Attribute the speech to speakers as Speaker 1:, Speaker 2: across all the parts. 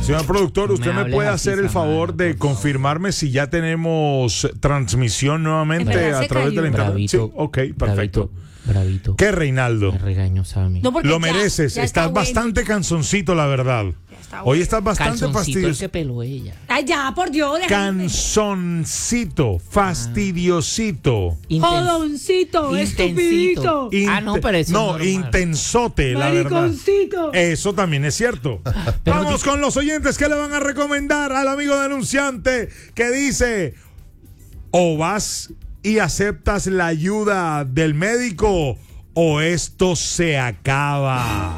Speaker 1: Señor productor, ¿usted me puede hacer el favor de confirmarme si ya tenemos transmisión nuevamente a través de la internet? Sí, ok, perfecto.
Speaker 2: Bravito.
Speaker 1: ¿Qué, Reinaldo?
Speaker 2: Me regaño, Sammy.
Speaker 1: No, lo mereces. Ya estás bastante canzoncito, la verdad. Hoy estás bastante fastidioso.
Speaker 2: Que peló ella.
Speaker 3: Ay, ya, por Dios.
Speaker 1: Canzoncito, fastidiosito.
Speaker 3: Jodoncito, estupidito.
Speaker 2: No, pero eso
Speaker 1: no, intensote, la verdad. Eso también es cierto. Vamos con los oyentes que le van a recomendar al amigo denunciante que dice: o vas y aceptas la ayuda del médico o esto se acaba.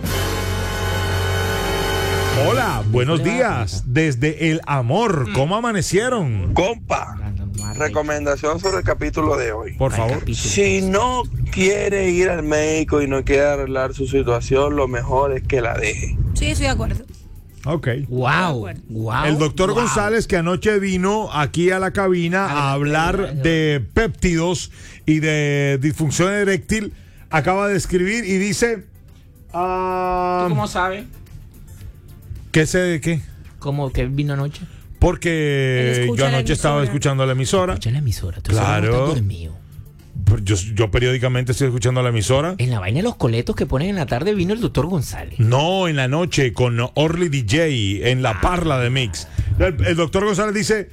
Speaker 1: Hola, buenos días. Desde El Amor, ¿cómo amanecieron?
Speaker 4: Compa, recomendación sobre el capítulo de hoy.
Speaker 1: Por favor.
Speaker 4: Si no quiere ir al médico y no quiere arreglar su situación, lo mejor es que la deje.
Speaker 3: Sí, estoy de acuerdo.
Speaker 1: Ok.
Speaker 2: Wow.
Speaker 1: El doctor González, que anoche vino aquí a la cabina a hablar de péptidos y de disfunción eréctil, acaba de escribir y dice...
Speaker 2: ¿Tú cómo sabes?
Speaker 1: ¿Qué sé de qué?
Speaker 2: ¿Cómo que vino anoche?
Speaker 1: Porque yo anoche estaba escuchando la emisora.
Speaker 2: Escucha la emisora.
Speaker 1: Claro. Yo periódicamente estoy escuchando la emisora.
Speaker 2: En la vaina de los coletos que ponen en la tarde vino el doctor González.
Speaker 1: No, en la noche con Orly DJ en la parla de Mix. El doctor González dice: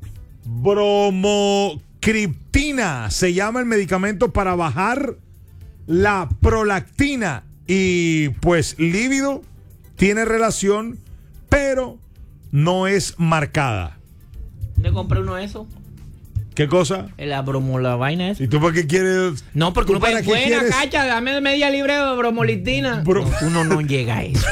Speaker 1: bromocriptina se llama el medicamento para bajar la prolactina. Y pues líbido tiene relación, pero no es marcada.
Speaker 2: ¿Le compré uno de esos?
Speaker 1: ¿Qué cosa?
Speaker 2: La vaina esa.
Speaker 1: ¿Y tú para qué quieres?
Speaker 2: No, porque uno puede buena, cacha, dame media libre de bromolitina. Uno no llega a eso.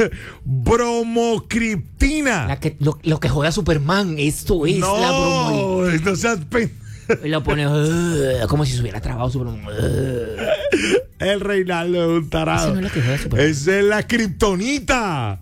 Speaker 1: Bromocriptina.
Speaker 2: Lo que jode a Superman, esto es la bromolitina.
Speaker 1: No seas
Speaker 2: y lo pone como si se hubiera trabado Superman.
Speaker 1: El Reinaldo es un tarado.
Speaker 2: Esa no es la que jode a Superman.
Speaker 1: Esa es la kriptonita.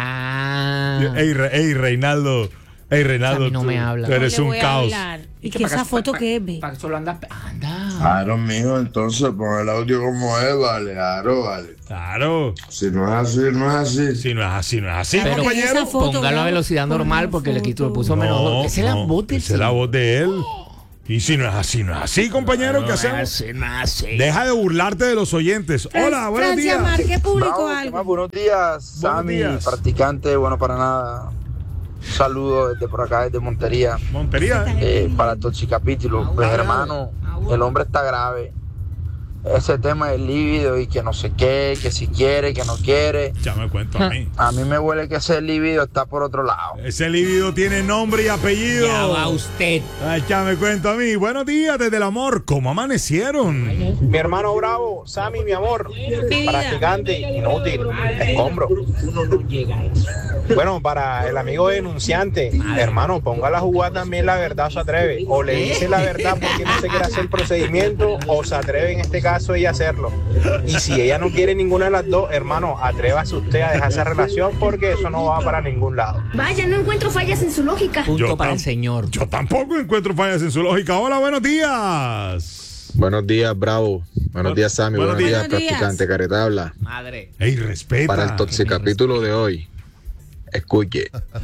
Speaker 1: Ey, Reinaldo. Ey, Reinaldo,
Speaker 2: no me habla.
Speaker 1: Tú eres un caos.
Speaker 3: ¿Y qué esa foto que es?
Speaker 2: Para que solo anda.
Speaker 5: Claro, mijo, entonces pon el audio como es, vale.
Speaker 1: Claro.
Speaker 5: Si no es así, no es así.
Speaker 1: Si no es así, no es así,
Speaker 2: pero
Speaker 1: compañero.
Speaker 2: Póngalo a velocidad normal porque le puso menos. Esa es la voz de él.
Speaker 1: Esa es la voz de él. Y si no es así, no es así, compañero, ¿qué hacemos? Deja de burlarte de los oyentes. Hola, buenos días.
Speaker 3: ¿Qué público
Speaker 4: Bravo,
Speaker 3: algo?
Speaker 4: buenos días, Sammy, practicante, bueno para nada. Un saludo desde por acá, desde Montería. Para el Toxicapítulo. Pues hermano, el hombre está grave. Ese tema del líbido y que no sé qué, que si quiere, que no quiere.
Speaker 1: Ya me cuento a mí.
Speaker 4: A mí me huele que ese líbido está por otro lado.
Speaker 1: Ese líbido tiene nombre y apellido.
Speaker 2: Ya va usted.
Speaker 1: Ya me cuento a mí. Buenos días desde El Amor. ¿Cómo amanecieron?
Speaker 6: Mi hermano Bravo, Sammy, mi amor. Practicante, inútil, escombro. Bueno, para el amigo denunciante, hermano, póngala a jugar también la verdad, se atreve. O le dice la verdad porque no se quiere hacer el procedimiento, o se atreve en este caso ella a hacerlo. Y si ella no quiere ninguna de las dos, hermano, atrévase usted a dejar esa relación porque eso no va para ningún lado.
Speaker 7: Vaya, no encuentro fallas en su lógica.
Speaker 2: Punto para el señor.
Speaker 1: Yo tampoco encuentro fallas en su lógica. Hola, buenos días.
Speaker 5: Buenos días, Bravo. Buenos días, Sammy. Buenos días, practicante Caretabla.
Speaker 2: Madre.
Speaker 1: Ey, respeta.
Speaker 5: Para el Toxicapítulo de hoy, escuche.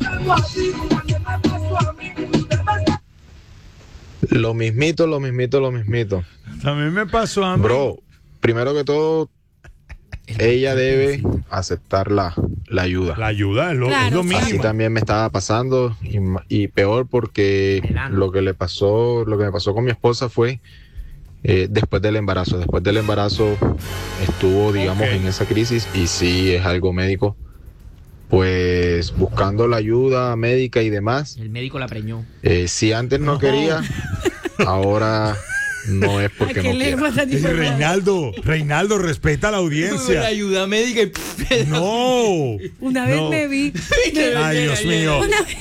Speaker 5: Lo mismito.
Speaker 1: También me pasó a mí.
Speaker 5: Bro, primero que todo, ella debe aceptar la ayuda.
Speaker 1: La ayuda es lo mínimo.
Speaker 5: Así también me estaba pasando y peor porque lo que me pasó con mi esposa fue después del embarazo. Después del embarazo estuvo, digamos, en esa crisis y sí es algo médico. Pues buscando la ayuda médica y demás.
Speaker 2: El médico la preñó.
Speaker 5: Si antes no quería, ahora no es porque no quiera.
Speaker 1: Reinaldo, respeta a la audiencia.
Speaker 2: La ayuda médica y...
Speaker 1: No.
Speaker 3: Una vez me vi.
Speaker 1: Ay, Dios mío.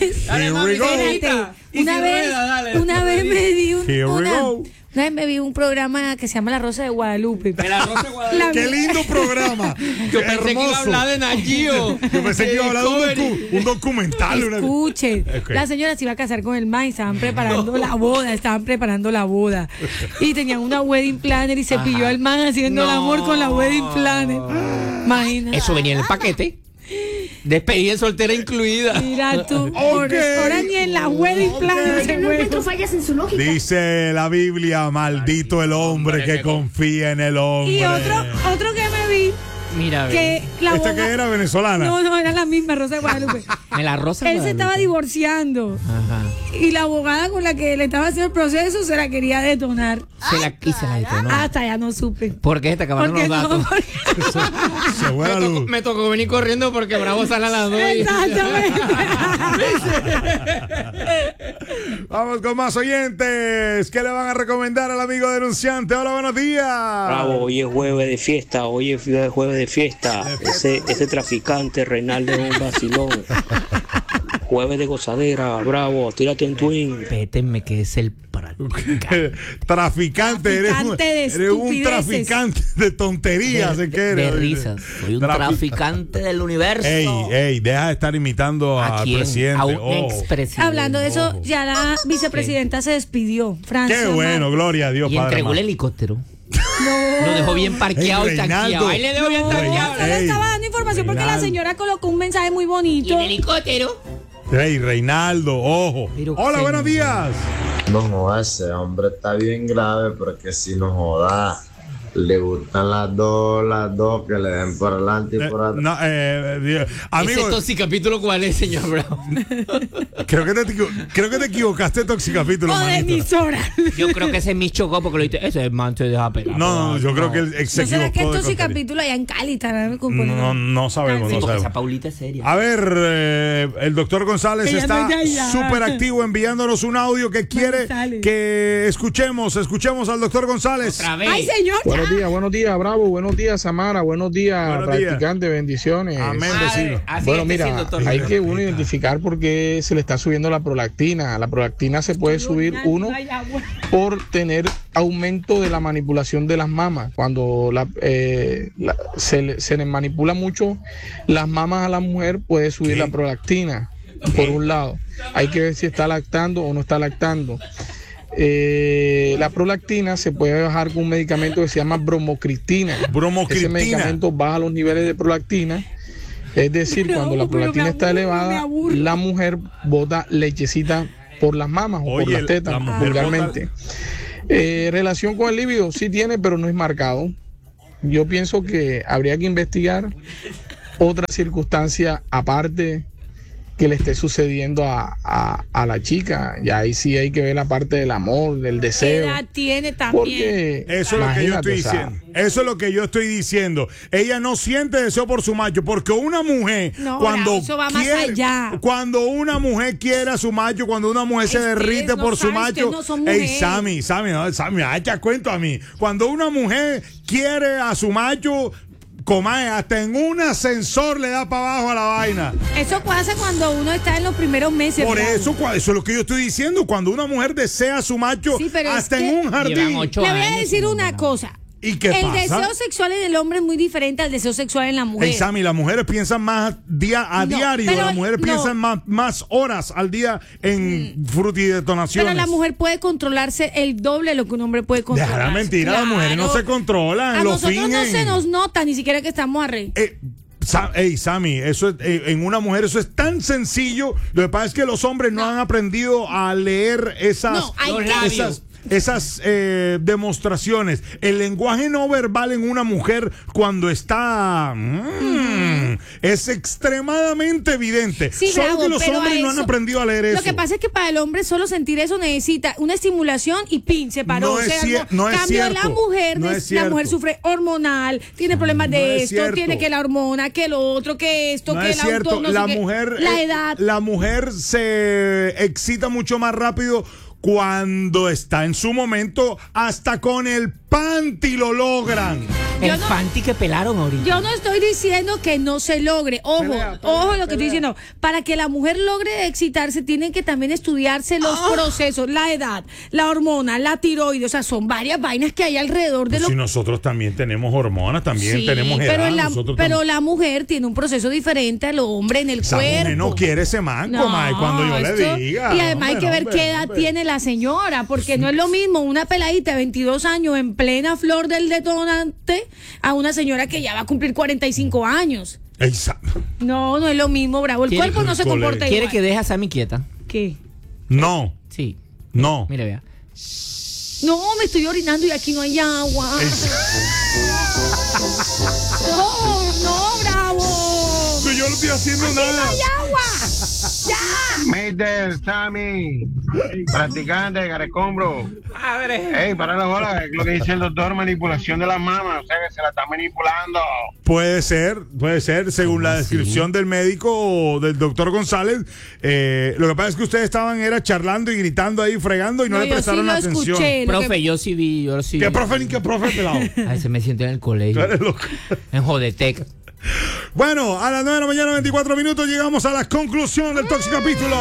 Speaker 3: Una vez me di
Speaker 1: Here we go.
Speaker 3: Una vez me vi un programa que se llama La Rosa de Guadalupe.
Speaker 2: La Rosa de Guadalupe.
Speaker 1: ¡Qué lindo programa!
Speaker 2: Yo pensé que iba a hablar de Nat Geo.
Speaker 1: Yo pensé que iba a hablar de un documental.
Speaker 3: Escuchen, la señora se iba a casar con el man y estaban preparando la boda. Y tenían una wedding planner y se pilló al man haciendo el amor con la wedding planner. Imagínate.
Speaker 2: Eso venía en el paquete. Despedida soltera incluida.
Speaker 3: Mira tú. Ahora ni en la wedding plan.
Speaker 7: No encuentro fallas en su lógica.
Speaker 1: Dice la Biblia, maldito el hombre que confía en el hombre.
Speaker 3: Y otro que me vi.
Speaker 2: Mira,
Speaker 3: que la
Speaker 1: ¿Esta que era venezolana?
Speaker 3: No, era la misma, Rosa de Guadalupe.
Speaker 2: La Rosa
Speaker 3: Él se estaba divorciando.
Speaker 2: Ajá.
Speaker 3: Y la abogada con la que le estaba haciendo el proceso se la quería detonar.
Speaker 2: Se la detonó.
Speaker 3: Hasta ya no supe.
Speaker 2: ¿Por qué? Te acabaron los datos.
Speaker 1: Se fue la luz.
Speaker 2: Me tocó venir corriendo porque Bravo sale a las 2.
Speaker 3: Exactamente.
Speaker 1: Vamos con más oyentes. ¿Qué le van a recomendar al amigo denunciante? Hola, buenos días.
Speaker 8: Bravo, hoy es jueves de fiesta, Ese traficante Reinaldo es un vacilón. Jueves de gozadera, Bravo, tírate un twin.
Speaker 2: Pétenme que es el
Speaker 1: traficante, eres un traficante de tonterías.
Speaker 2: De risas. Soy un traficante del universo.
Speaker 1: Ey, deja de estar imitando al presidente.
Speaker 2: A un expresidente.
Speaker 3: Hablando de eso, ya la vicepresidenta se despidió, Francia.
Speaker 1: Qué bueno, gloria a Dios,
Speaker 2: y
Speaker 1: Padre.
Speaker 2: entregó el helicóptero. No. Lo dejó bien parqueado y tanqueado. Ahí le dejó bien tanqueado.
Speaker 3: Yo le estaba dando información porque la señora colocó un mensaje muy bonito.
Speaker 2: ¿Y el helicóptero?
Speaker 1: Reinaldo, ojo. Hola, buenos días.
Speaker 9: No jodas, ese hombre está bien grave porque si no joda, le gustan las dos que le den por adelante y por atrás.
Speaker 1: Amigo,
Speaker 2: ¿ese toxicapítulo cuál es, señor Brown?
Speaker 1: creo que te equivocaste, toxicapítulo.
Speaker 3: O de emisora.
Speaker 2: Yo creo que ese me chocó porque lo dijiste, ese man se deja pegar.
Speaker 1: No, yo creo que él se equivocó.
Speaker 3: ¿No será que es toxicapítulo allá en Cali?
Speaker 1: No sabemos.
Speaker 2: Esa Paulita es seria.
Speaker 1: A ver, el doctor González está súper activo enviándonos un audio que quiere que escuchemos al doctor González.
Speaker 3: ¡Ay, señor!
Speaker 10: Buenos días, Bravo, buenos días, Samara, buenos días, practicante, bendiciones.
Speaker 1: Amén, vecino.
Speaker 10: Bueno, mira, hay que uno identificar por qué se le está subiendo la prolactina. La prolactina se puede subir por tener aumento de la manipulación de las mamas. Cuando se le manipula mucho las mamas a la mujer, puede subir la prolactina, por un lado. Hay que ver si está lactando o no está lactando. La prolactina se puede bajar con un medicamento que se llama bromocriptina. Ese medicamento baja los niveles de prolactina. Es decir, cuando la prolactina está elevada, la mujer bota lechecita por las mamas o por las tetas, vulgarmente. Relación con el líbido sí tiene, pero no es marcado. Yo pienso que habría que investigar otra circunstancia aparte que le esté sucediendo a la chica. Y ahí sí hay que ver la parte del amor, del deseo.
Speaker 3: ¿Qué edad tiene también?
Speaker 10: Porque
Speaker 1: eso es lo que yo estoy diciendo. Eso es lo que yo estoy diciendo. Ella no siente deseo por su macho, porque una mujer cuando una mujer quiere a su macho, cuando una mujer se derrite por su macho, Sammy, echa cuento a mí. Cuando una mujer quiere a su macho, comadre, hasta en un ascensor le da para abajo a la vaina.
Speaker 3: Eso pasa cuando uno está en los primeros meses.
Speaker 1: Por eso es lo que yo estoy diciendo. Cuando una mujer desea a su macho, hasta en un jardín.
Speaker 3: Le voy a decir una cosa.
Speaker 1: ¿Y qué pasa?
Speaker 3: El deseo sexual en el hombre es muy diferente al deseo sexual en la mujer.
Speaker 1: Sammy, las mujeres piensan más diario. Las mujeres piensan más horas al día en frutidetonaciones.
Speaker 3: Pero la mujer puede controlarse el doble de lo que un hombre puede controlar.
Speaker 1: Deja la mentira, las mujeres no se controlan.
Speaker 3: A nosotros no se nos nota ni siquiera que estamos arre.
Speaker 1: Sammy, eso en una mujer eso es tan sencillo. Lo que pasa es que los hombres no han aprendido a leer esas demostraciones. El lenguaje no verbal en una mujer cuando está es extremadamente evidente.
Speaker 3: Sí,
Speaker 1: solo que los hombres no han aprendido a leer eso.
Speaker 3: Lo que pasa es que para el hombre solo sentir eso necesita una estimulación y ¡pin! Se paró. Cambio la mujer, la mujer sufre hormonal, tiene problemas de esto, tiene que la hormona, que lo otro, que esto, que el auto,
Speaker 1: la edad. La mujer se excita mucho más rápido cuando está en su momento, hasta con el panty lo logran.
Speaker 2: El panty que pelaron ahorita.
Speaker 3: Yo no estoy diciendo que no se logre. Ojo lo que estoy diciendo. Para que la mujer logre excitarse, tienen que también estudiarse los procesos, la edad, la hormona, la tiroides. O sea, son varias vainas que hay alrededor de
Speaker 1: Si nosotros también tenemos hormonas, también tenemos edad.
Speaker 3: Pero la mujer tiene un proceso diferente al hombre en el cuerpo. La mujer
Speaker 1: no quiere ese manco, cuando yo le diga.
Speaker 3: Y además hay que ver qué edad tiene la señora, porque no es lo mismo una peladita de 22 años en plena flor del detonante a una señora que ya va a cumplir 45 años.
Speaker 1: Exacto.
Speaker 3: No, no es lo mismo, Bravo. El cuerpo no se comporta igual.
Speaker 2: ¿Quiere que deje a Sammy quieta?
Speaker 3: ¿Qué?
Speaker 1: No.
Speaker 2: Sí.
Speaker 1: No.
Speaker 2: Mire, vea.
Speaker 3: No, me estoy orinando y aquí no hay agua. No, Bravo.
Speaker 1: Pero yo no estoy haciendo
Speaker 3: aquí
Speaker 1: nada.
Speaker 3: No hay agua. Ya.
Speaker 6: Mr. Sammy, practicante de Carecombro. Ey, para la bola, es lo que dice el doctor, manipulación de las mamas, o sea que se la está manipulando.
Speaker 1: Puede ser, según la descripción del médico o del doctor González. Lo que pasa es que ustedes estaban charlando y gritando ahí, fregando y no le prestaron atención.
Speaker 3: Escuché,
Speaker 2: profe, yo sí vi.
Speaker 1: ¿Qué profe ni qué profe, pelado?
Speaker 2: Ay, se me siento en el colegio.
Speaker 1: Tú eres loco.
Speaker 2: En Jodetec.
Speaker 1: Bueno, a las 9 de la mañana, 24 minutos, llegamos a la conclusión del Tóxico Capítulo.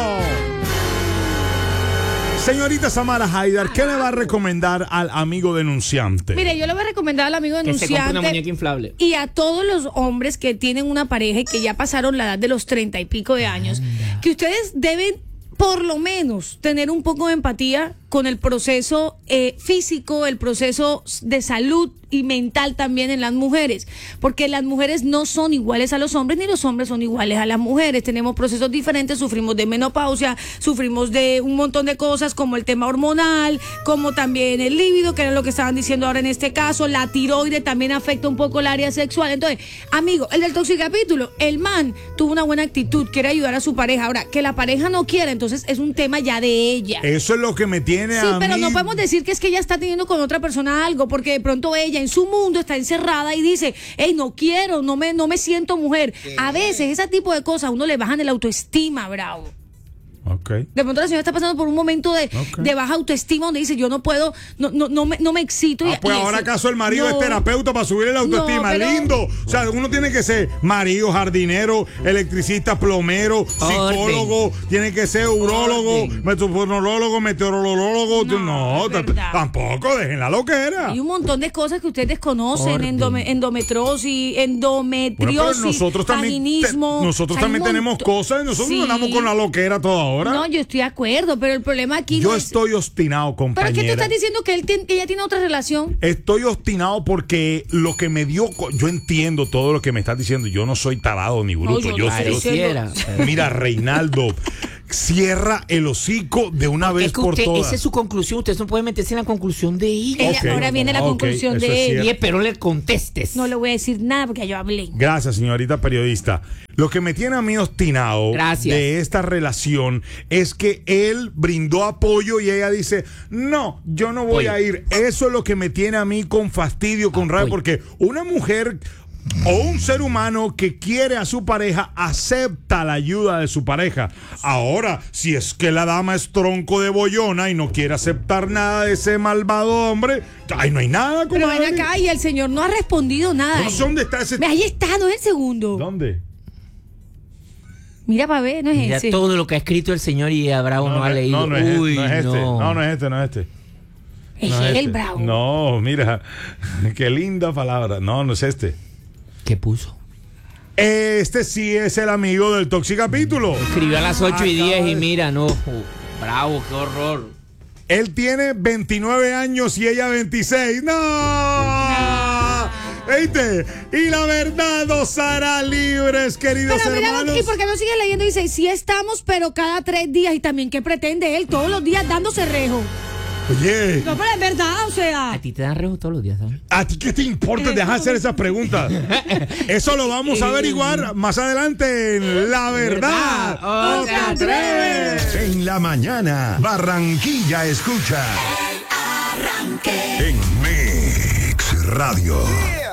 Speaker 1: Señorita Samara Haidar, ¿qué le va a recomendar al amigo denunciante?
Speaker 3: Mire, yo le voy a recomendar al amigo denunciante
Speaker 2: que se compre una muñeca inflable.
Speaker 3: Y a todos los hombres que tienen una pareja y que ya pasaron la edad de los 30 y pico de años, que ustedes deben por lo menos tener un poco de empatía con el proceso físico, el proceso de salud y mental también en las mujeres, porque las mujeres no son iguales a los hombres, ni los hombres son iguales a las mujeres, tenemos procesos diferentes, sufrimos de menopausia, sufrimos de un montón de cosas como el tema hormonal, como también el líbido, que era lo que estaban diciendo ahora en este caso, la tiroide también afecta un poco el área sexual. Entonces, amigo, el del Toxicapítulo, el man tuvo una buena actitud, quiere ayudar a su pareja, ahora, que la pareja no quiera, entonces es un tema ya de ella.
Speaker 1: Eso es lo que me tiene
Speaker 3: sí,
Speaker 1: a
Speaker 3: pero
Speaker 1: mí.
Speaker 3: no podemos decir que es que ella está teniendo con otra persona algo, porque de pronto ella en su mundo está encerrada y dice, hey, no quiero, no me siento mujer. A veces ese tipo de cosas a uno le bajan el autoestima, Bravo.
Speaker 1: Okay.
Speaker 3: De pronto la señora está pasando por un momento de baja autoestima donde dice, yo no puedo, no me excito.
Speaker 1: Pues ahora acaso el marido es terapeuta para subir el autoestima. Pero lindo. O sea, uno tiene que ser marido, jardinero, electricista, plomero, psicólogo, tiene que ser urólogo, meteorólogo. No, tampoco, dejen la loquera.
Speaker 3: Hay un montón de cosas que ustedes desconocen, endometriosis, vaginismo.
Speaker 1: Nosotros también tenemos cosas y nosotros andamos con la loquera toda hora.
Speaker 3: No, yo estoy de acuerdo, pero el problema aquí
Speaker 1: yo estoy obstinado, compañera.
Speaker 3: ¿Pero qué tú estás diciendo que ella tiene otra relación?
Speaker 1: Estoy obstinado porque lo que me dio, yo entiendo todo lo que me estás diciendo. Yo no soy tarado ni bruto.
Speaker 2: No, yo
Speaker 1: mira, Reinaldo, cierra el hocico de una vez por todas.
Speaker 2: Esa es su conclusión. Usted no puede meterse en la conclusión de ella.
Speaker 3: Ahora viene la conclusión de ella.
Speaker 2: Y espero le contestes.
Speaker 3: No le voy a decir nada porque yo hablé.
Speaker 1: Gracias, señorita periodista. Lo que me tiene a mí obstinado de esta relación es que él brindó apoyo y ella dice, no, yo no voy a ir. Eso es lo que me tiene a mí con fastidio, con rabia, porque una mujer o un ser humano que quiere a su pareja acepta la ayuda de su pareja. Ahora, si es que la dama es tronco de bollona y no quiere aceptar nada de ese malvado hombre, ay, no hay nada.
Speaker 3: Pero ven acá y el señor no ha respondido nada.
Speaker 1: ¿Dónde está ese?
Speaker 3: Ahí está, no es el segundo.
Speaker 1: ¿Dónde?
Speaker 3: Mira para ver, no es
Speaker 2: Mira
Speaker 3: ese.
Speaker 2: todo lo que ha escrito el señor y a Bravo no ha leído.
Speaker 1: No es este.
Speaker 3: Es él, Bravo.
Speaker 1: No, mira, qué linda palabra. No es este.
Speaker 2: ¿Qué puso?
Speaker 1: Este sí es el amigo del Toxicapítulo.
Speaker 2: Escribió a las 8:10 y mira, no. Bravo, qué horror.
Speaker 1: Él tiene 29 años y ella 26. ¡No! ¿Viste? Y la verdad nos hará libres, queridos hermanos.
Speaker 3: ¿Y por qué no sigue leyendo? Dice, sí estamos, pero cada 3 días. Y también, ¿qué pretende él? Todos los días dándose rejo.
Speaker 1: Oye.
Speaker 3: No, pero es verdad, o sea.
Speaker 2: A ti te dan rejo todos los días, ¿sabes?
Speaker 1: ¿A ti qué te importa? Deja de hacer esas preguntas. Eso lo vamos a averiguar más adelante en La Verdad.
Speaker 2: ¡No te atreves!
Speaker 11: En la mañana, Barranquilla escucha.
Speaker 7: El Arranque.
Speaker 11: En Mix Radio.